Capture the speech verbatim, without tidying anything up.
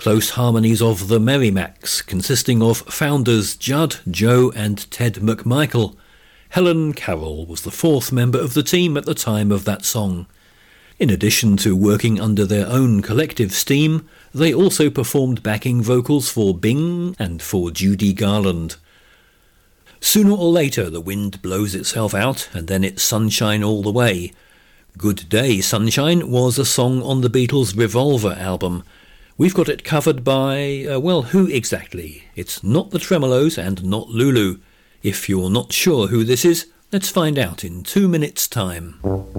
close harmonies of the Merrimacs, consisting of founders Judd, Joe and Ted McMichael. Helen Carroll was the fourth member of the team at the time of that song. In addition to working under their own collective steam, they also performed backing vocals for Bing and for Judy Garland. Sooner or later the wind blows itself out and then it's sunshine all the way. Good Day Sunshine was a song on the Beatles' Revolver album. We've got it covered by, uh, well, who exactly? It's not the Tremolos and not Lulu. If you're not sure who this is, let's find out in two minutes' time.